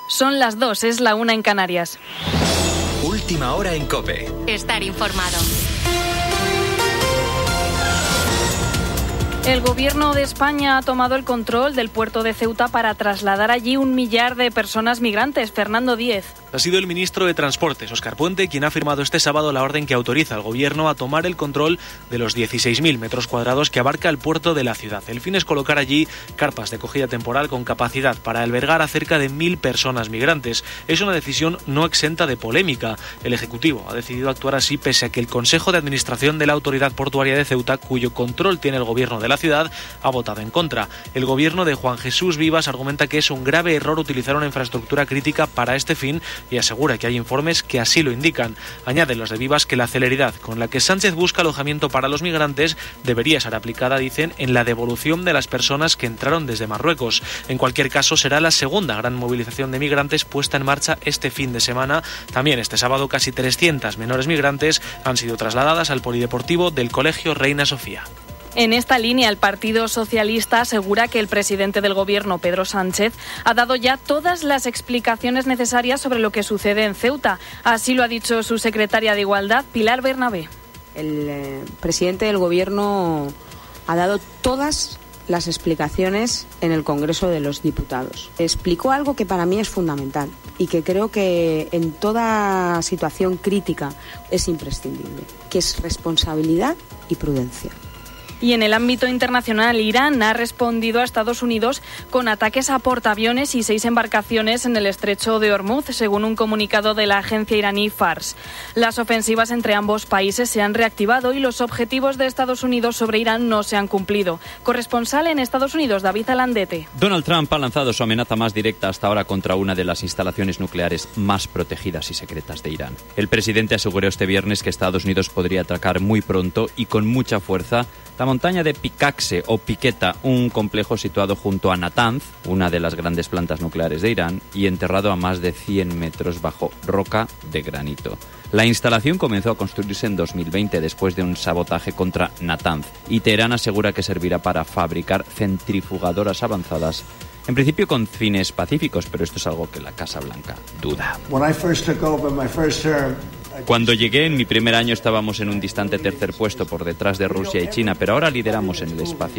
Son las 2, es la 1 en Canarias. Última hora en COPE. Estar informado. El Gobierno de España ha tomado el control del puerto de Ceuta para trasladar allí 1 millar de personas migrantes. Fernando Díez. Ha sido el ministro de Transportes, Óscar Puente, quien ha firmado este sábado la orden que autoriza al Gobierno a tomar el control de los 16.000 metros cuadrados que abarca el puerto de la ciudad. El fin es colocar allí carpas de acogida temporal con capacidad para albergar a cerca de 1.000 personas migrantes. Es una decisión no exenta de polémica. El Ejecutivo ha decidido actuar así pese a que el Consejo de Administración de la Autoridad Portuaria de Ceuta, cuyo control tiene el Gobierno de la ciudad, ha votado en contra. El Gobierno de Juan Jesús Vivas argumenta que es un grave error utilizar una infraestructura crítica para este fin y asegura que hay informes que así lo indican. Añaden los de Vivas que la celeridad con la que Sánchez busca alojamiento para los migrantes debería ser aplicada, dicen, en la devolución de las personas que entraron desde Marruecos. En cualquier caso, será la segunda gran movilización de migrantes puesta en marcha este fin de semana. También este sábado casi 300 menores migrantes han sido trasladadas al polideportivo del Colegio Reina Sofía. En esta línea, el Partido Socialista asegura que el presidente del Gobierno, Pedro Sánchez, ha dado ya todas las explicaciones necesarias sobre lo que sucede en Ceuta. Así lo ha dicho su secretaria de Igualdad, Pilar Bernabé. El presidente del Gobierno ha dado todas las explicaciones en el Congreso de los Diputados. Explicó algo que para mí es fundamental y que creo que en toda situación crítica es imprescindible, que es responsabilidad y prudencia. Y en el ámbito internacional, Irán ha respondido a Estados Unidos con ataques a portaaviones y 6 embarcaciones en el estrecho de Hormuz, según un comunicado de la agencia iraní Fars. Las ofensivas entre ambos países se han reactivado y los objetivos de Estados Unidos sobre Irán no se han cumplido. Corresponsal en Estados Unidos, David Alandete. Donald Trump ha lanzado su amenaza más directa hasta ahora contra una de las instalaciones nucleares más protegidas y secretas de Irán. El presidente aseguró este viernes que Estados Unidos podría atacar muy pronto y con mucha fuerza la montaña de Pikaxe o Piqueta, un complejo situado junto a Natanz, una de las grandes plantas nucleares de Irán, y enterrado a más de 100 metros bajo roca de granito. La instalación comenzó a construirse en 2020 después de un sabotaje contra Natanz, y Teherán asegura que servirá para fabricar centrifugadoras avanzadas, en principio con fines pacíficos, pero esto es algo que la Casa Blanca duda. Cuando llegué en mi primer año estábamos en un distante tercer puesto por detrás de Rusia y China, pero ahora lideramos en el espacio